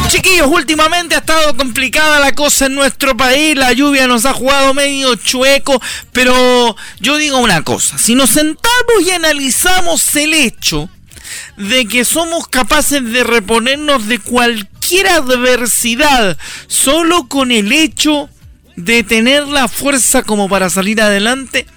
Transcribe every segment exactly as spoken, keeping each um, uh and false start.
Chiquillos, últimamente ha estado complicada la cosa en nuestro país, la lluvia nos ha jugado medio chueco, pero yo digo una cosa, si nos sentamos y analizamos el hecho de que somos capaces de reponernos de cualquier adversidad solo con el hecho de tener la fuerza como para salir adelante,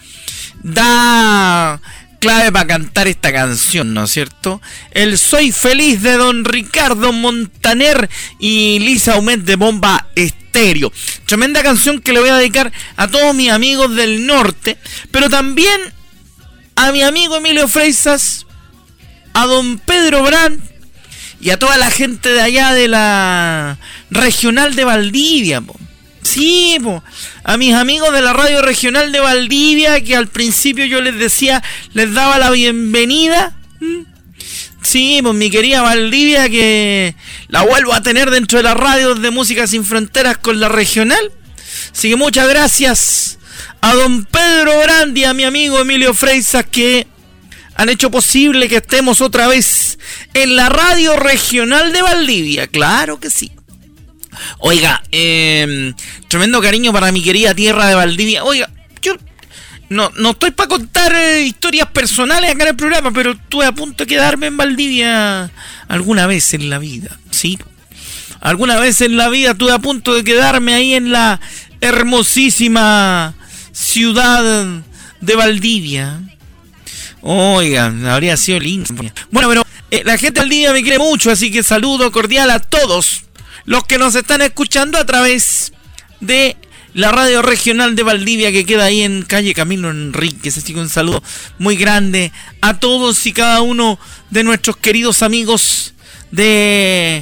da clave para cantar esta canción, ¿no es cierto? El Soy Feliz de Don Ricardo Montaner y Lisa Humet de Bomba Estéreo. Tremenda canción que le voy a dedicar a todos mis amigos del norte, pero también a mi amigo Emilio Freisas, a don Pedro Brand y a toda la gente de allá de la regional de Valdivia, po. Sí, po. A mis amigos de la radio regional de Valdivia, que al principio yo les decía, les daba la bienvenida. ¿Mm? Sí, pues mi querida Valdivia, que la vuelvo a tener dentro de las radios de Música Sin Fronteras con la regional. Así que muchas gracias a don Pedro Brand y a mi amigo Emilio Freisas, que han hecho posible que estemos otra vez en la radio regional de Valdivia. Claro que sí. Oiga, eh, tremendo cariño para mi querida tierra de Valdivia. Oiga, yo no, no estoy para contar eh, historias personales acá en el programa, pero estuve a punto de quedarme en Valdivia alguna vez en la vida, ¿sí? Alguna vez en la vida estuve a punto de quedarme ahí en la hermosísima ciudad de Valdivia. Oiga, habría sido lindo. Bueno, pero eh, la gente de Valdivia me quiere mucho, así que saludo cordial a todos los que nos están escuchando a través de la radio regional de Valdivia, que queda ahí en calle Camilo Enríquez. Así que un saludo muy grande a todos y cada uno de nuestros queridos amigos de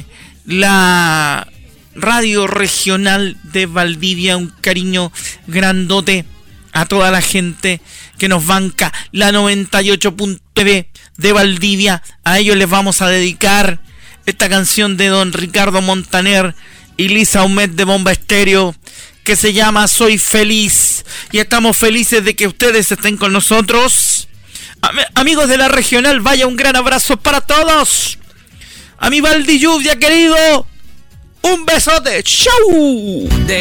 la radio regional de Valdivia. Un cariño grandote a toda la gente que nos banca la noventa y ocho punto nueve de Valdivia. A ellos les vamos a dedicar esta canción de don Ricardo Montaner y Lisa Humet de Bomba Estéreo, que se llama Soy Feliz. Y estamos felices de que ustedes estén con nosotros. Am- amigos de la regional, vaya un gran abrazo para todos. A mi Valdi Lluvia querido, un besote. ¡Chau!